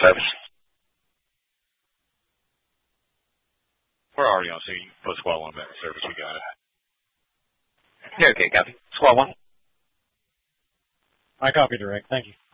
service. We're already on scene. Put squad 1 back in service. We got it. Yeah, okay, copy. Squad 1. I copy direct. Thank you.